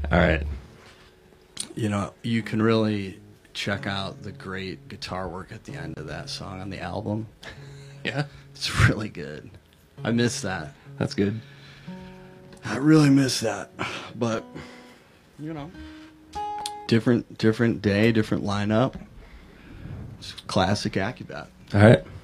All right. You know, you can really check out the great guitar work at the end of that song on the album. Yeah. It's really good. I miss that. That's good. I really miss that. But, you know, different day, different lineup. It's classic Accubat. All right.